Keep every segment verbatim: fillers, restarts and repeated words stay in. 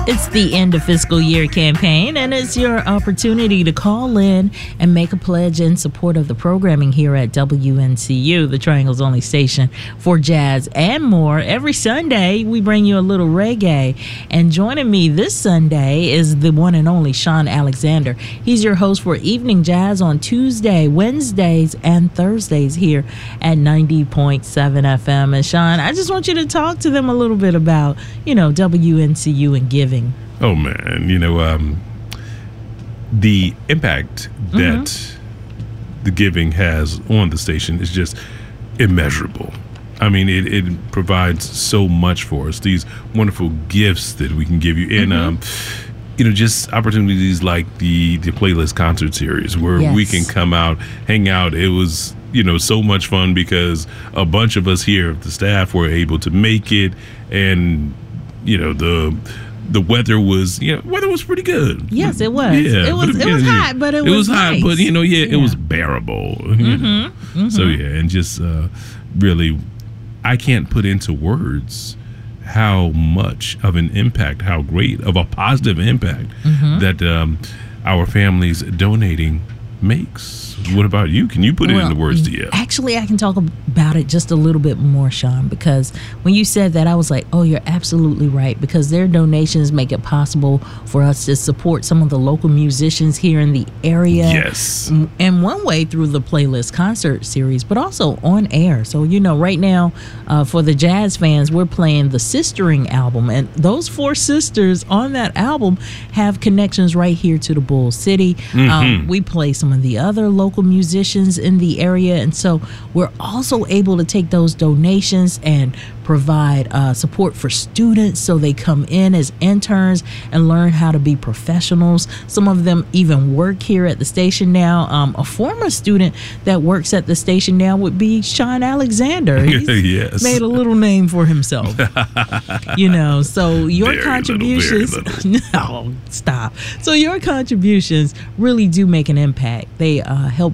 It's the end of fiscal year campaign, and it's your opportunity to call in and make a pledge in support of the programming here at W N C U, the Triangle's only station for jazz and more. Every Sunday, we bring you a little reggae, and joining me this Sunday is the one and only Sean Alexander. He's your host for Evening Jazz on Tuesday, Wednesdays, and Thursdays here at ninety point seven F M. And Sean, I just want you to talk to them a little bit about, you know, W N C U and giving. Oh, man, you know, um, the impact that mm-hmm. the giving has on the station is just immeasurable. I mean, it, it provides so much for us, these wonderful gifts that we can give you. And, mm-hmm. um, you know, just opportunities like the, the playlist concert series where yes. we can come out, hang out. It was, you know, so much fun because a bunch of us here, the staff, were able to make it. And, you know, the... The weather was, you know, weather was pretty good. Yes, it was. Yeah, it was. It, it was hot, but it, it was. It was hot, nice. but you know, yeah, yeah, it was bearable. Mm-hmm, you know? mm-hmm. So yeah, and just uh, really, I can't put into words how much of an impact, how great of a positive impact mm-hmm. that um, our families donating makes. What about you? Can you put well, it into words to you? Actually, I can talk about it just a little bit more, Sean, because when you said that, I was like, oh, you're absolutely right, because their donations make it possible for us to support some of the local musicians here in the area. Yes. And one way through the playlist concert series, but also on air. So, you know, right now, uh, for the jazz fans, we're playing the Sistering album. And those four sisters on that album have connections right here to the Bull City. Mm-hmm. Um, we play some of the other local local musicians in the area, and so we're also able to take those donations and provide uh, support for students so they come in as interns and learn how to be professionals. Some of them even work here at the station now. Um, a former student that works at the station now would be Sean Alexander. He's yes. made a little name for himself. You know, so your very contributions little, very little. No, stop. So your contributions really do make an impact. They uh, help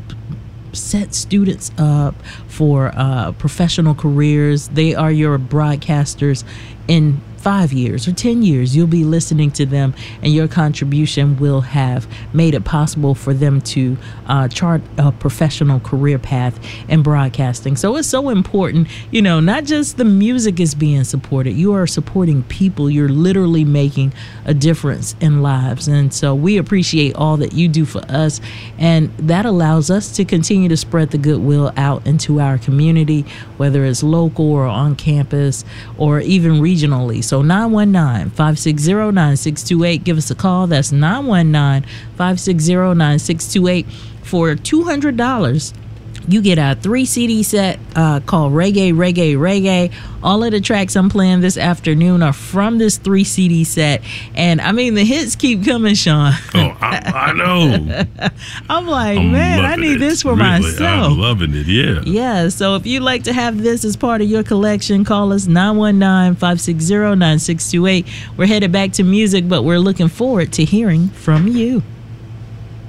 set students up for uh, professional careers. They are your broadcasters in five years or ten years. You'll be listening to them, and your contribution will have made it possible for them to uh, chart a professional career path in broadcasting. So it's so important, you know, not just the music is being supported. You are supporting people. You're literally making a difference in lives. And so we appreciate all that you do for us, and that allows us to continue to spread the goodwill out into our community, whether it's local or on campus or even regionally. So So nine one nine, five six zero, nine six two eight. Give us a call. That's nine one nine, five six zero, nine six two eight. For two hundred dollars, you get a three C D set uh, called Reggae, Reggae, Reggae. All of the tracks I'm playing this afternoon are from this three C D set. And, I mean, the hits keep coming, Sean. Oh, I, I know. I'm like, I'm man, I need it. this for really, myself. I'm loving it, yeah. Yeah, so if you'd like to have this as part of your collection, call us nine one nine, five six zero, nine six two eight. We're headed back to music, but we're looking forward to hearing from you.